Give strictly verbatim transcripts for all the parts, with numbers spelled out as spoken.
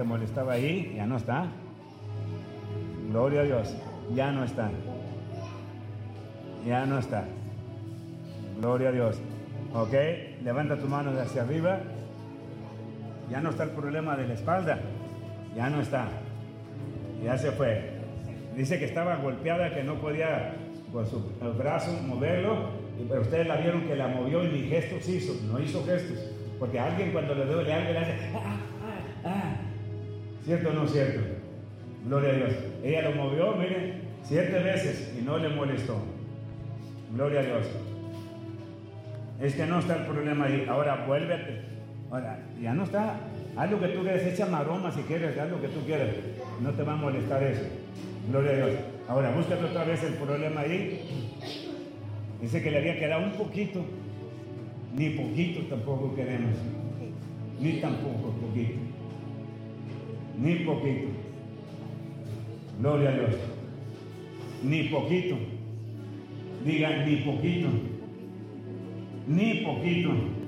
Se molestaba ahí, ya no está. Gloria a Dios, ya no está. Ya no está. Gloria a Dios. Ok, levanta tu mano hacia arriba. Ya no está el problema de la espalda. Ya no está. Ya se fue. Dice que estaba golpeada, que no podía con su brazo moverlo, pero ustedes la vieron que la movió y ni gestos hizo, no hizo gestos. Porque a alguien cuando le duele algo le hace ah, ah, ah. ¿Cierto o no cierto? Gloria a Dios. Ella lo movió, miren, siete veces y no le molestó. Gloria a Dios. Es que no está el problema ahí. Ahora vuélvete. Ahora, ya no está. Haz lo que tú quieras, echa maroma si quieres, haz lo que tú quieras. No te va a molestar eso. Gloria a Dios. Ahora, búscate otra vez el problema ahí. Dice que le había quedado un poquito. Ni poquito tampoco queremos. Ni tampoco poquito. Ni poquito. Gloria a Dios. Ni poquito. Digan, ni poquito. Ni poquito.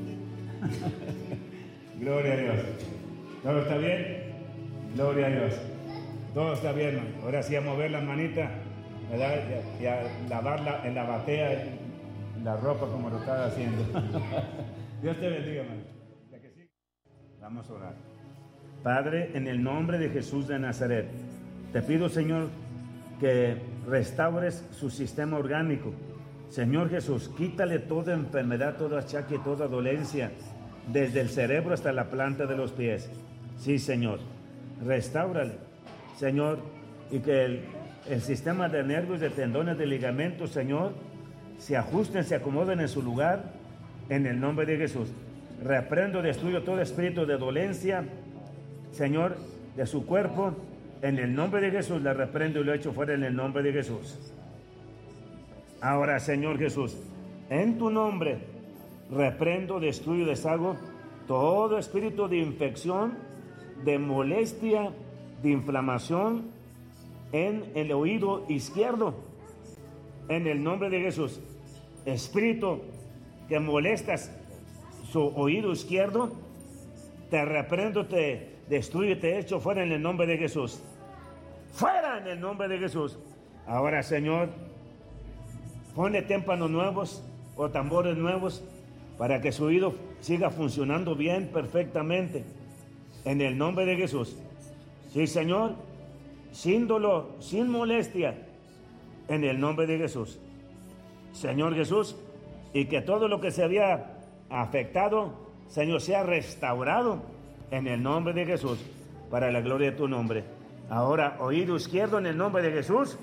Gloria a Dios. ¿Todo está bien? Gloria a Dios. Todo está bien. Ahora sí a mover las manitas, ¿verdad? Y a, y a lavarla en la batea, la ropa como lo estaba haciendo. Dios te bendiga, hermano. Vamos a orar. Padre, en el nombre de Jesús de Nazaret, te pido, Señor, que restaures su sistema orgánico. Señor Jesús, quítale toda enfermedad, todo achaque, toda dolencia, desde el cerebro hasta la planta de los pies. Sí, Señor, restáurale, Señor, y que el, el sistema de nervios, de tendones, de ligamentos, Señor, se ajusten, se acomoden en su lugar, en el nombre de Jesús. Reprendo, destruyo todo espíritu de dolencia, Señor, de su cuerpo, en el nombre de Jesús, la reprendo y lo echo fuera en el nombre de Jesús. Ahora, Señor Jesús, en tu nombre, reprendo, destruyo y deshago todo espíritu de infección, de molestia, de inflamación en el oído izquierdo, en el nombre de Jesús. Espíritu que molestas su oído izquierdo, te reprendo, te destruyo y te echo fuera en el nombre de Jesús. Fuera en el nombre de Jesús. Ahora, Señor, ponle témpanos nuevos o tambores nuevos para que su oído siga funcionando bien, perfectamente. En el nombre de Jesús. Sí, Señor, sin dolor, sin molestia, en el nombre de Jesús. Señor Jesús, y que todo lo que se había afectado, Señor, sea restaurado en el nombre de Jesús, para la gloria de tu nombre. Ahora, oído izquierdo, en el nombre de Jesús,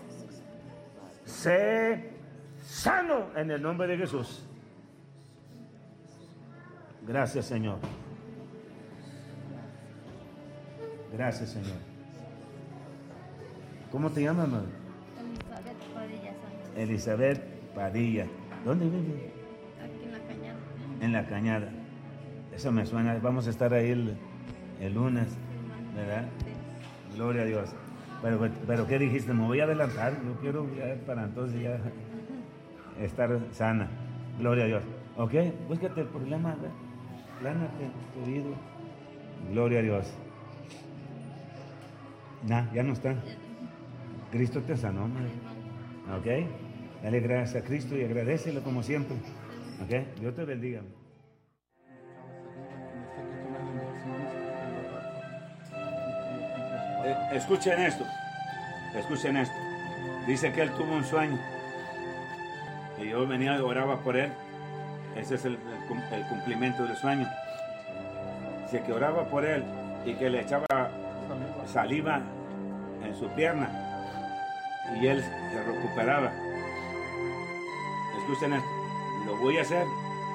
sé sano en el nombre de Jesús. Gracias, Señor. Gracias, Señor. ¿Cómo te llamas, madre? Elizabeth Padilla Sánchez. Elizabeth Padilla. ¿Dónde vive? Aquí en la Cañada. En la Cañada. Eso me suena. Vamos a estar ahí el, el lunes, ¿verdad? Sí. Gloria a Dios. Pero, pero ¿qué dijiste? Me voy a adelantar. Yo quiero ya para entonces ya estar sana. Gloria a Dios. ¿Ok? Búscate el problema, ¿verdad? Plánate tu oído. Gloria a Dios. Nah, ya no está. Cristo te sanó, madre. ¿Ok? Dale gracias a Cristo y agradecelo como siempre. ¿Ok? Dios te bendiga. Eh, escuchen esto. Escuchen esto. Dice que él tuvo un sueño. Y yo venía y oraba por él. Ese es el, el, el cumplimiento del sueño. Dice que oraba por él y que le echaba saliva en su pierna y él se recuperaba. Escuchen esto, lo voy a hacer.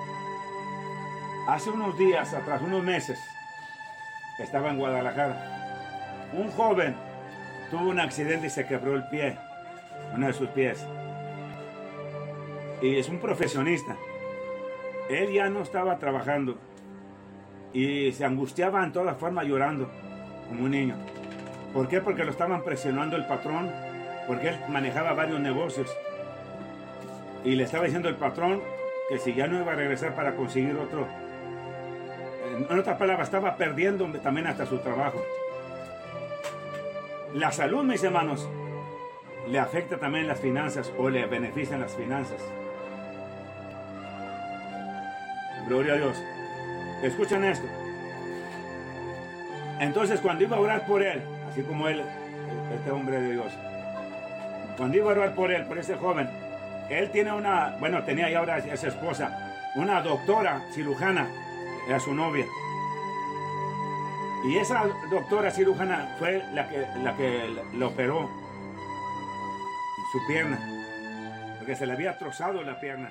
Hace unos días atrás, unos meses, estaba en Guadalajara. Un joven tuvo un accidente y se quebró el pie, uno de sus pies. Y es un profesionista. Él ya no estaba trabajando y se angustiaba en todas formas, llorando como un niño. ¿Por qué? Porque lo estaban presionando el patrón, porque él manejaba varios negocios. Y le estaba diciendo el patrón que si ya no iba a regresar para conseguir otro. En otras palabras, estaba perdiendo también hasta su trabajo. La salud, mis hermanos, le afecta también las finanzas o le benefician las finanzas. Gloria a Dios. Escuchen esto. Entonces, cuando iba a orar por él, así como él, este hombre de Dios, cuando iba a orar por él, por ese joven, él tiene una, bueno, tenía ya ahora esa esposa, una doctora cirujana, era su novia. Y esa doctora cirujana fue la que, la que le operó su pierna, porque se le había trozado la pierna.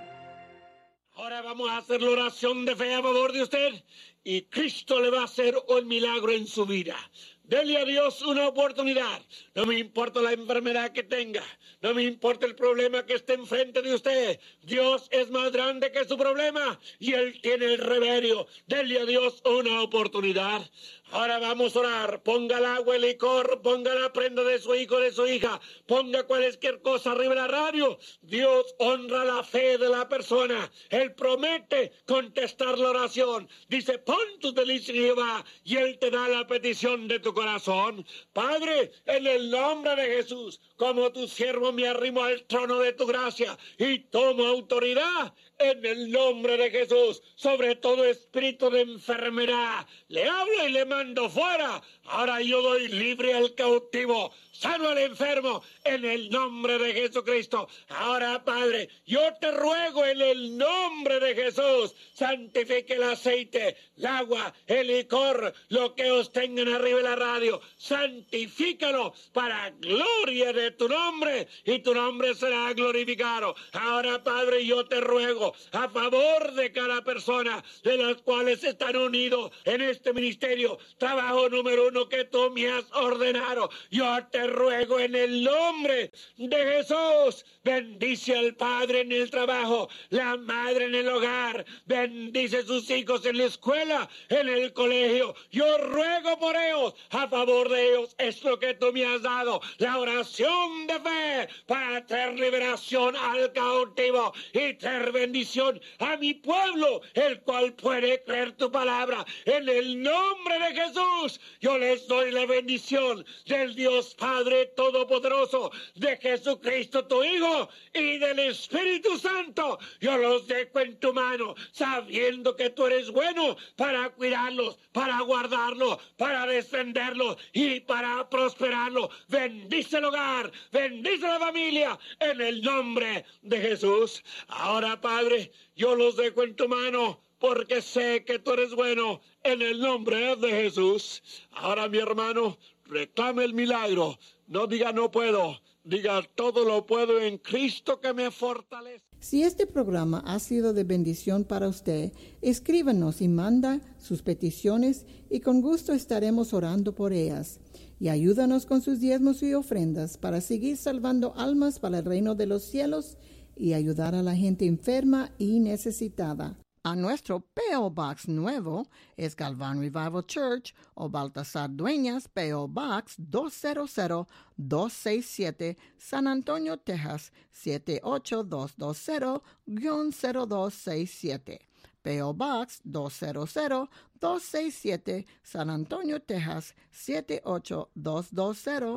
Ahora vamos a hacer la oración de fe a favor de usted y Cristo le va a hacer un milagro en su vida. Dele a Dios una oportunidad. No me importa la enfermedad que tenga. No me importa el problema que esté enfrente de usted. Dios es más grande que su problema y Él tiene el remedio. Dele a Dios una oportunidad. Ahora vamos a orar. Ponga el agua, el licor, ponga la prenda de su hijo, de su hija. Ponga cualquier cosa arriba de la radio. Dios honra la fe de la persona. Él promete contestar la oración. Dice, pon tus delicias en Jehová y Él te da la petición de tu corazón. Padre, en el nombre de Jesús, como tu siervo me arrimo al trono de tu gracia y tomo autoridad en el nombre de Jesús sobre todo espíritu de enfermedad. Le hablo y le mando fuera. Ahora yo doy libre al cautivo, sano al enfermo, en el nombre de Jesucristo. Ahora, Padre, yo te ruego en el nombre de Jesús, santifique el aceite, el agua, el licor, lo que os tengan arriba de la radio, santifícalo para gloria de tu nombre y tu nombre será glorificado. Ahora, Padre, yo te ruego a favor de cada persona de las cuales están unidos en este ministerio, trabajo número uno que tú me has ordenado. Yo te ruego en el nombre de Jesús, bendice al padre en el trabajo, la madre en el hogar, bendice a sus hijos en la escuela, en el colegio. Yo ruego por ellos, a favor de ellos, es lo que tú me has dado, la oración de fe para traer liberación al cautivo y traer bendición a mi pueblo, el cual puede creer tu palabra. En el nombre de Jesús, yo les doy la bendición del Dios Padre Todopoderoso, de Jesucristo tu Hijo y del Espíritu Santo. Yo los dejo en tu mano, sabiendo que tú eres bueno para cuidarlos, para guardarlos, para defenderlos y para prosperarlos. Bendice el hogar, bendice la familia, en el nombre de Jesús. Ahora, Padre, yo los dejo en tu mano, porque sé que tú eres bueno, en el nombre de Jesús. Ahora, mi hermano, reclame el milagro. No diga no puedo, diga todo lo puedo en Cristo que me fortalece. Si este programa ha sido de bendición para usted, escríbanos y manda sus peticiones y con gusto estaremos orando por ellas. Y ayúdanos con sus diezmos y ofrendas para seguir salvando almas para el reino de los cielos y ayudar a la gente enferma y necesitada. A nuestro P O Box nuevo es Galván Revival Church o Baltasar Dueñas, P O Box dos cero cero dos seis siete, San Antonio, Texas siete ocho dos dos cero cero dos seis siete. P O Box dos cero cero dos seis siete, San Antonio, Texas siete ocho dos dos cero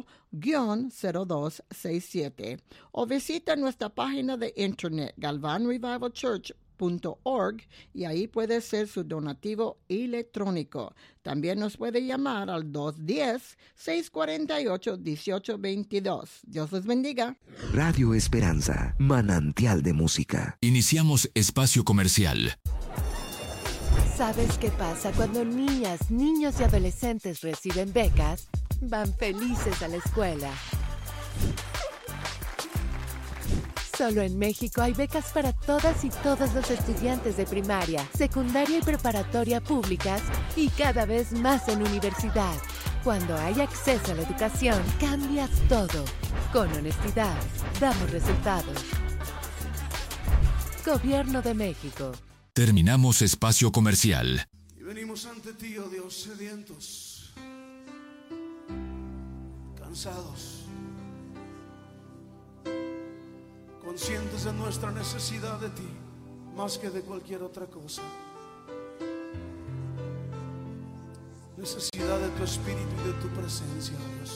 cero dos seis siete. O visita nuestra página de internet galvan revival church punto org y ahí puede ser su donativo electrónico. También nos puede llamar al dos uno cero, seis cuatro ocho, uno ocho dos dos. Dios les bendiga. Radio Esperanza, manantial de música. Iniciamos espacio comercial. ¿Sabes qué pasa cuando niñas, niños y adolescentes reciben becas? Van felices a la escuela. Solo en México hay becas para todas y todos los estudiantes de primaria, secundaria y preparatoria públicas y cada vez más en universidad. Cuando hay acceso a la educación, cambias todo. Con honestidad, damos resultados. Gobierno de México. Terminamos espacio comercial. Y venimos ante ti, oh Dios, sedientos, cansados, conscientes de nuestra necesidad de ti, más que de cualquier otra cosa. Necesidad de tu espíritu y de tu presencia.